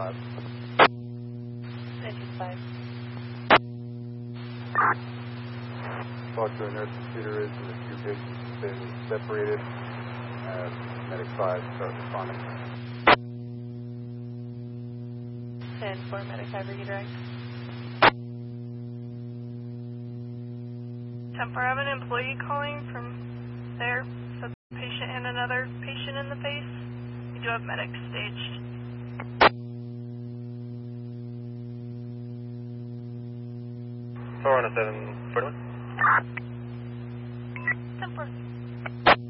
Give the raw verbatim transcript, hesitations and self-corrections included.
five. nineteen five. Talk to a nurse computer is and the two patients have been separated. Uh, medic five, start responding. ten four, medic five, redirect. ten four, I have an employee calling from there. So the patient and another patient in the face. We do have medics staged. four one seven, forty-one.